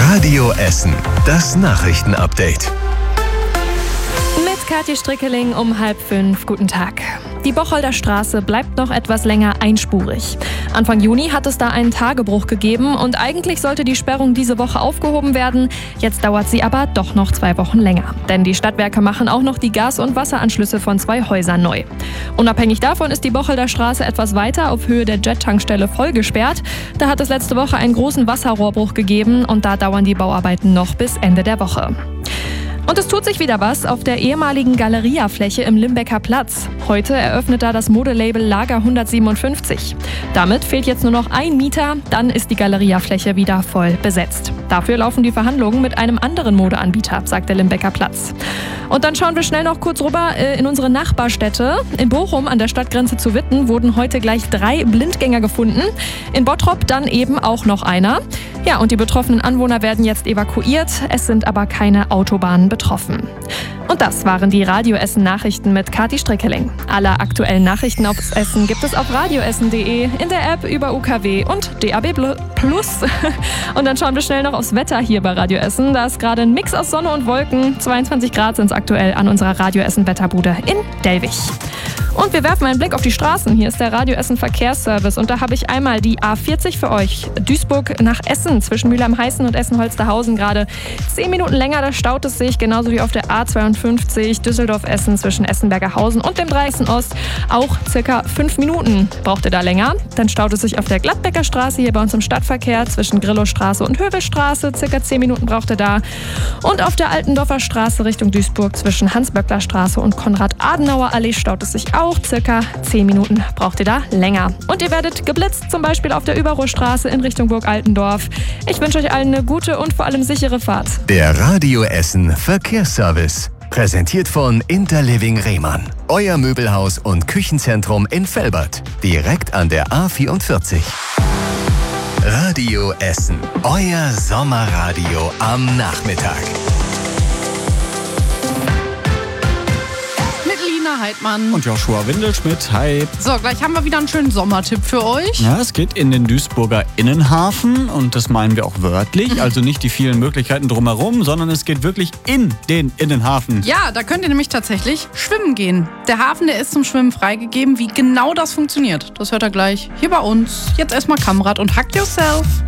Radio Essen, das Nachrichtenupdate. Mit Kathi Strickeling um 4:30. Guten Tag. Die Bocholder Straße bleibt noch etwas länger einspurig. Anfang Juni hat es da einen Tagebruch gegeben und eigentlich sollte die Sperrung diese Woche aufgehoben werden. Jetzt dauert sie aber doch noch 2 Wochen länger. Denn die Stadtwerke machen auch noch die Gas- und Wasseranschlüsse von 2 Häusern neu. Unabhängig davon ist die Bocholder Straße etwas weiter auf Höhe der Jet-Tankstelle voll gesperrt. Da hat es letzte Woche einen großen Wasserrohrbruch gegeben und da dauern die Bauarbeiten noch bis Ende der Woche. Und es tut sich wieder was auf der ehemaligen Galeria-Fläche im Limbecker Platz. Heute eröffnet da das Modelabel Lager 157. Damit fehlt jetzt nur noch ein Mieter, dann ist die Galeria-Fläche wieder voll besetzt. Dafür laufen die Verhandlungen mit einem anderen Modeanbieter, sagt der Limbecker Platz. Und dann schauen wir schnell noch kurz rüber in unsere Nachbarstädte. In Bochum an der Stadtgrenze zu Witten wurden heute gleich 3 Blindgänger gefunden. In Bottrop dann eben auch noch einer. Ja, und die betroffenen Anwohner werden jetzt evakuiert. Es sind aber keine Autobahnen betroffen. Und das waren die Radio Essen Nachrichten mit Kathi Strickeling. Alle aktuellen Nachrichten aus Essen gibt es auf radioessen.de, in der App über UKW und DAB+. Und dann schauen wir schnell noch aufs Wetter hier bei Radio Essen. Da ist gerade ein Mix aus Sonne und Wolken. 22 Grad sind es aktuell an unserer Radio Essen Wetterbude in Delwig. Und wir werfen einen Blick auf die Straßen. Hier ist der Radio Essen Verkehrsservice und da habe ich einmal die A40 für euch. Duisburg nach Essen zwischen Mülheim-Heißen und Essen-Holsterhausen gerade 10 Minuten länger, da staut es sich, genauso wie auf der A52 Düsseldorf-Essen zwischen Essenbergerhausen und dem Dreißen Ost. Auch circa 5 Minuten braucht ihr da länger. Dann staut es sich auf der Gladbecker Straße hier bei uns im Stadtverkehr zwischen Grillowstraße und Hövelstraße. Circa 10 Minuten braucht ihr da. Und auf der Altendorfer Straße Richtung Duisburg zwischen Hans-Böckler-Straße und Konrad-Adenauer-Allee staut es sich auch. Circa 10 Minuten braucht ihr da länger. Und ihr werdet geblitzt, zum Beispiel auf der Überruhrstraße in Richtung Burg Altendorf. Ich wünsche euch allen eine gute und vor allem sichere Fahrt. Der Radio Essen Verkehrsservice. Präsentiert von Interliving Rehmann. Euer Möbelhaus und Küchenzentrum in Velbert. Direkt an der A44. Radio Essen. Euer Sommerradio am Nachmittag. Heidmann. Und Joshua Windelschmidt. Hi. So, gleich haben wir wieder einen schönen Sommertipp für euch. Ja, es geht in den Duisburger Innenhafen und das meinen wir auch wörtlich. Also nicht die vielen Möglichkeiten drumherum, sondern es geht wirklich in den Innenhafen. Ja, da könnt ihr nämlich tatsächlich schwimmen gehen. Der Hafen, der ist zum Schwimmen freigegeben. Wie genau das funktioniert, das hört ihr gleich hier bei uns. Jetzt erstmal Kamrat und Hack Yourself.